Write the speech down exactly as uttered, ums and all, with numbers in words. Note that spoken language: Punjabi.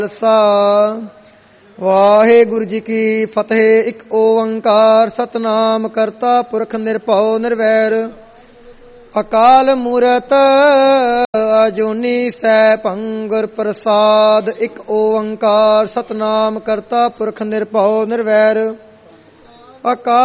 ਖਾਲਸਾ ਵਾਹਿਗੁਰੂ ਜੀ ਕੀ ਫਤਿਹ। ਇੱਕ ਓੰਕਾਰ ਸਤਨਾਮ ਕਰਤਾ ਪੁਰਖ ਨਿਰਭਉ ਨਿਰਵੈਰ ਅਕਾਲ ਮੂਰਤ ਅਜੂਨੀ ਸੈਭੰ ਗੁਰ ਪ੍ਰਸਾਦ। ਇੱਕ ਓੰਕਾਰ ਸਤਨਾਮ ਕਰਤਾ ਪੁਰਖ ਨਿਰਭਉ ਨਿਰਵੈਰ ਅਕਾਲ